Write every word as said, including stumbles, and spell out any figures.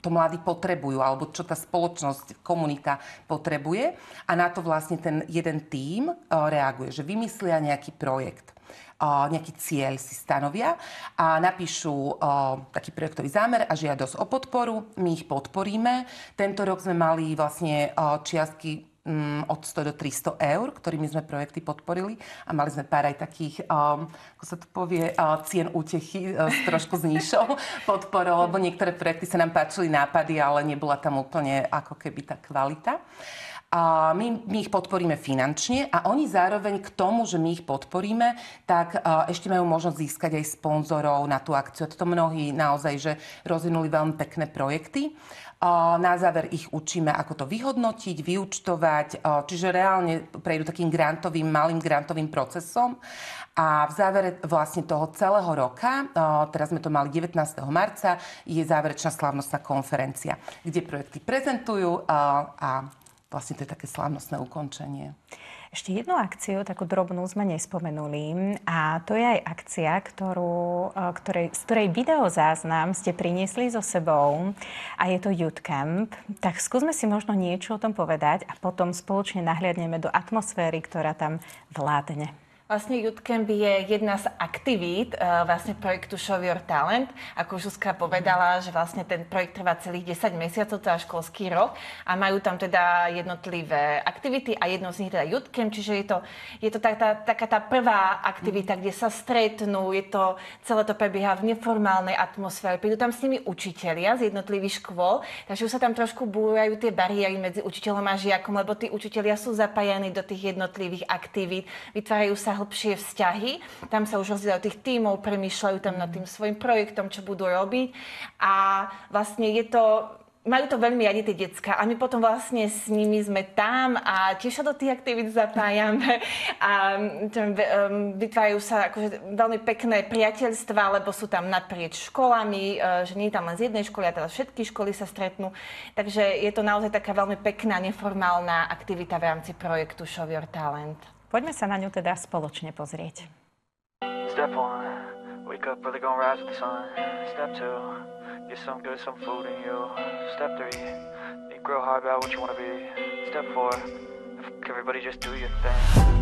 to mladí potrebujú, alebo čo tá spoločnosť, komunita potrebuje. A na to vlastne ten jeden tím reaguje, že vymyslia nejaký projekt, nejaký cieľ si stanovia a napíšu taký projektový zámer a žiadosť o podporu. My ich podporíme. Tento rok sme mali vlastne čiastky od sto do tristo eur, ktorými sme projekty podporili a mali sme pár aj takých, um, ako sa to povie, uh, cien útechy uh, s trošku s níšou podporou, lebo niektoré projekty sa nám páčili nápady, ale nebola tam úplne ako keby tá kvalita. A my, my ich podporíme finančne a oni zároveň k tomu, že my ich podporíme, tak uh, ešte majú možnosť získať aj sponzorov na tú akciu. Toto mnohí naozaj, že rozvinuli veľmi pekné projekty. Na záver ich učíme, ako to vyhodnotiť, vyúčtovať, čiže reálne prejdú takým grantovým, malým grantovým procesom. A v závere vlastne toho celého roka, teraz sme to mali devätnásteho marca, je záverečná slávnostná konferencia, kde projekty prezentujú a vlastne to je také slávnostné ukončenie. Ešte jednu akciu, takú drobnú, sme nespomenuli a to je aj akcia, ktorú, ktorej, z ktorej videozáznam ste priniesli so sebou a je to Youth Camp. Tak skúsme si možno niečo o tom povedať a potom spoločne nahliadneme do atmosféry, ktorá tam vládne. Vlastne Youth Camp je jedna z aktivít uh, vlastne projektu Show Your Talent. Ako Zuzka povedala, že vlastne ten projekt trvá celých desať mesiacov, teda školský rok a majú tam teda jednotlivé aktivity a jedno z nich teda Youth Camp, čiže je to, je to tak, tá, taká tá prvá aktivita, kde sa stretnú, je to, celé to prebieha v neformálnej atmosfére. Prídu tam s nimi učitelia z jednotlivých škôl, takže už sa tam trošku búrajú tie bariéry medzi učiteľom a žiakom, lebo tí učitelia sú zapájani do tých jednotlivých aktivít, vytvárajú sa hlbšie vzťahy. Tam sa už rozdielajú tých tímov, premýšľajú tam nad tým svojim projektom, čo budú robiť. A vlastne je to, majú to veľmi radi tie decká a my potom vlastne s nimi sme tam a tiež sa do tých aktivít zapájame a vytvárajú sa akože veľmi pekné priateľstvá, lebo sú tam naprieč školami, že nie je tam len z jednej školy, a teda všetky školy sa stretnú. Takže je to naozaj taká veľmi pekná, neformálna aktivita v rámci projektu Show Your Talent. Poďme sa na ňu teda spoločne pozrieť. Step one, wake up early, gonna rise with the sun. Step two, get some good, some food in you. Step three, think real hard about what you wanna be. Step four, everybody just do your thing.